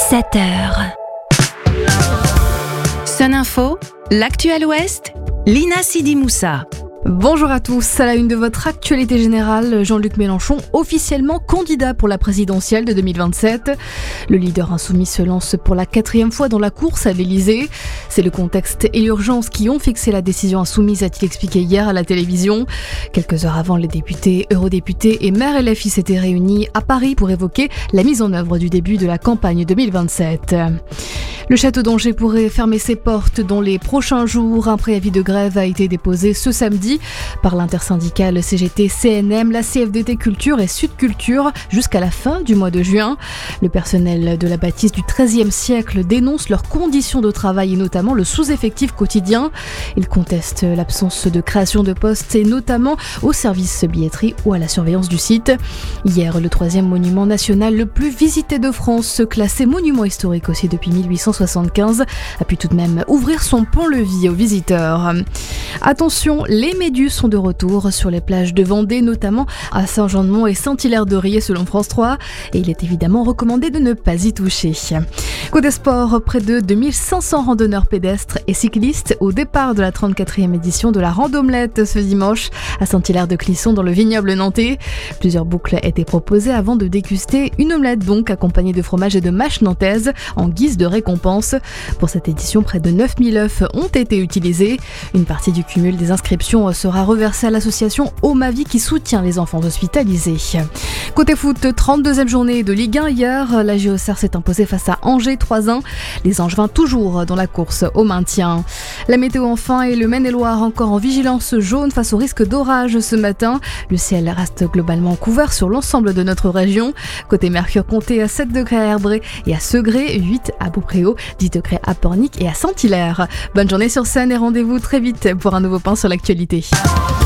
7h. Sun Info, l'actuel Ouest, Lina Sidi Moussa. Bonjour à tous, à la une de votre actualité générale, Jean-Luc Mélenchon, officiellement candidat pour la présidentielle de 2027. Le leader insoumis se lance pour la 4e fois dans la course à l'Elysée. C'est le contexte et l'urgence qui ont fixé la décision insoumise, a-t-il expliqué hier à la télévision. Quelques heures avant, les députés, eurodéputés et maires LFI s'étaient réunis à Paris pour évoquer la mise en œuvre du début de la campagne 2027. Le château d'Angers pourrait fermer ses portes dans les prochains jours. Un préavis de grève a été déposé ce samedi par l'intersyndicale CGT-CNM, la CFDT Culture et Sud Culture jusqu'à la fin du mois de juin. Le personnel de la bâtisse du XIIIe siècle dénonce leurs conditions de travail et notamment le sous-effectif quotidien. Ils contestent l'absence de création de postes et notamment au service billetterie ou à la surveillance du site. Hier, le 3e monument national le plus visité de France, classé monument historique aussi depuis 1875, a pu tout de même ouvrir son pont-levis aux visiteurs. Attention, les méduses sont de retour sur les plages de Vendée, notamment à Saint-Jean-de-Mont et Saint-Hilaire-de-Riez selon France 3, et il est évidemment recommandé de ne pas y toucher. Côté sport, près de 2500 randonneurs pédestres et cyclistes au départ de la 34e édition de la Randomelette ce dimanche à Saint-Hilaire-de-Clisson dans le vignoble nantais. Plusieurs boucles étaient proposées avant de déguster une omelette donc accompagnée de fromage et de mâche nantaise en guise de récompense. Pour cette édition, près de 9000 œufs ont été utilisés. Une partie du cumul des inscriptions sera reversée à l'association Omavie qui soutient les enfants hospitalisés. Côté foot, 32e journée de Ligue 1 hier, la JOCR s'est imposée face à Angers 3-1. Les Angevins toujours dans la course au maintien. La météo enfin et le Maine-et-Loire encore en vigilance jaune face au risque d'orage ce matin. Le ciel reste globalement couvert sur l'ensemble de notre région. Côté Mercure, comptez à 7 degrés à Herbré et à Segré, 8 à Beaupréau, 10 degrés à Pornic et à Saint-Hilaire. Bonne journée sur Seine et rendez-vous très vite pour un nouveau point sur l'actualité.